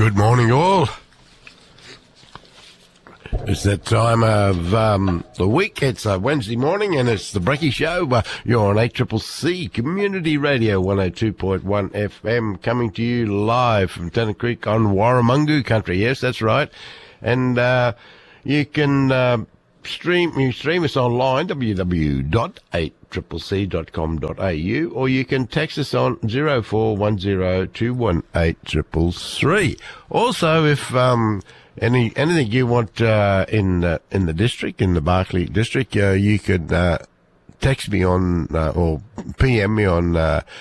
Good morning, all. It's that time of the week. It's Wednesday morning, and it's the Brecky Show. You're on ACCC Community Radio 102.1 FM, coming to you live from Tennant Creek on Warramungu country. Yes, that's right. And you can stream us online, www.8ccc.com.au, or you can text us on 0410218333. Also, if anything you want in the district, in the Barclay district, you could text me on or PM me on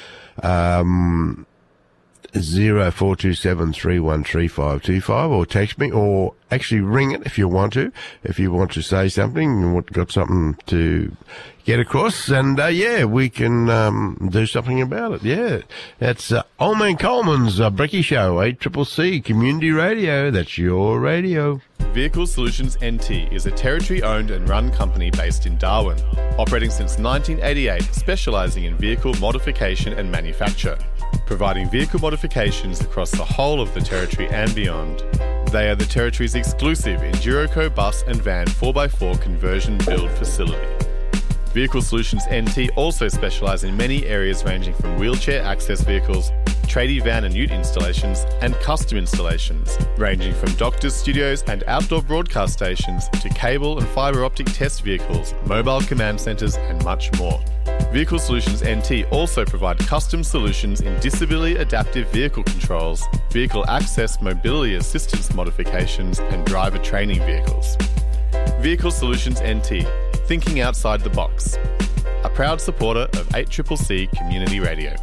0427313525, or text me, or actually ring it if you want to say something, and got something to get across, and we can do something about it. Yeah, that's Old Man Coleman's Brecky Show, 8CCC Community Radio. That's your radio. Vehicle Solutions NT is a territory-owned and run company based in Darwin, operating since 1988, specialising in vehicle modification and manufacture, providing vehicle modifications across the whole of the territory and beyond. They are the territory's exclusive Enduroco bus and van 4x4 conversion build facility. Vehicle Solutions NT also specialise in many areas ranging from wheelchair access vehicles, tradie van and ute installations, and custom installations, ranging from doctors' studios and outdoor broadcast stations to cable and fibre optic test vehicles, mobile command centres, and much more. Vehicle Solutions NT also provide custom solutions in disability adaptive vehicle controls, vehicle access mobility assistance modifications, and driver training vehicles. Vehicle Solutions NT, thinking outside the box. A proud supporter of 8CCC Community Radio.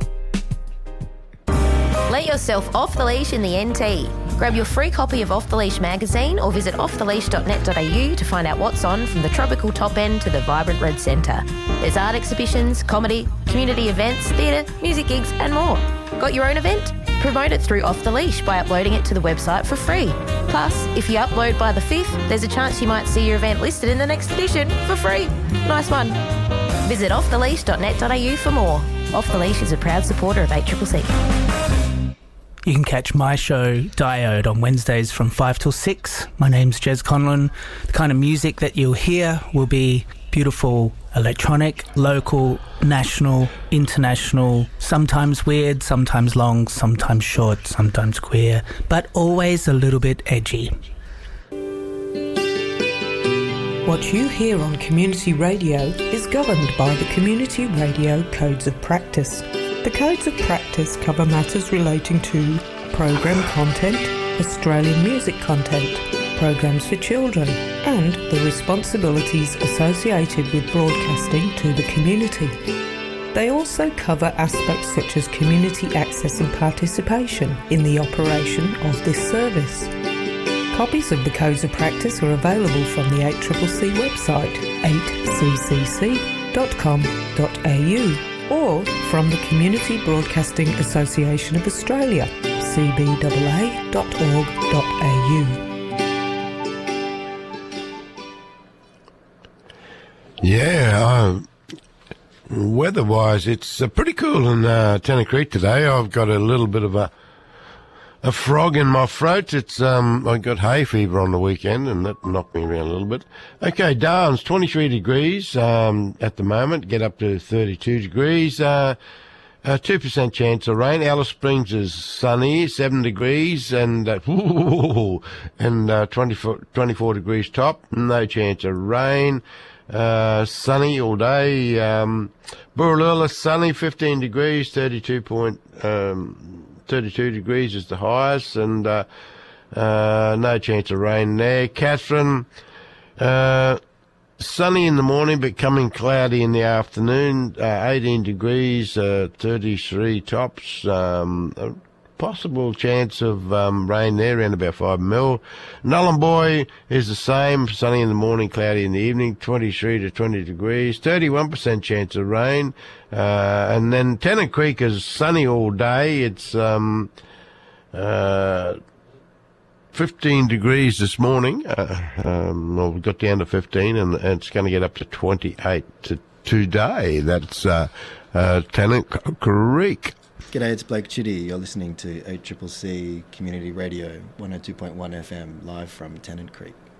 Let yourself off the leash in the NT. Grab your free copy of Off the Leash magazine or visit offtheleash.net.au to find out what's on from the tropical top end to the vibrant red centre. There's art exhibitions, comedy, community events, theatre, music gigs and more. Got your own event? Promote it through Off the Leash by uploading it to the website for free. Plus, if you upload by the 5th, there's a chance you might see your event listed in the next edition for free. Nice one. Visit offtheleash.net.au for more. Off the Leash is a proud supporter of 8CCC. You can catch my show, Diode, on Wednesdays from 5 till 6. My name's Jez Conlon. The kind of music that you'll hear will be beautiful electronic, local, national, international, sometimes weird, sometimes long, sometimes short, sometimes queer, but always a little bit edgy. What you hear on Community Radio is governed by the Community Radio Codes of Practice. The Codes of Practice cover matters relating to program content, Australian music content, programs for children, and the responsibilities associated with broadcasting to the community. They also cover aspects such as community access and participation in the operation of this service. Copies of the Codes of Practice are available from the 8CCC website, 8ccc.com.au, or from the Community Broadcasting Association of Australia, cbaa.org.au. Yeah, weather-wise, it's pretty cool in Tennant Creek today. I've got a little bit of a frog in my throat. It's I got hay fever on the weekend, and that knocked me around a little bit. Okay, Darwin's 23 degrees at the moment. Get up to 32 degrees. 2% chance of rain. Alice Springs is sunny, 7 degrees, and 24 degrees top. No chance of rain. Sunny all day. Burralula sunny, 15 degrees, 32 degrees is the highest, and no chance of rain there. Catherine, sunny in the morning, becoming cloudy in the afternoon. 18 degrees, 33 tops. Possible chance of rain there, around about 5 mil. Nullarbor is the same, sunny in the morning, cloudy in the evening, 23 to 20 degrees, 31% chance of rain. And then Tennant Creek is sunny all day. It's 15 degrees this morning. Well, we got down to 15, and it's going to get up to 28 today. That's Tennant Creek. G'day, it's Blake Chitty. You're listening to 8CCC Community Radio, 102.1 FM, live from Tennant Creek.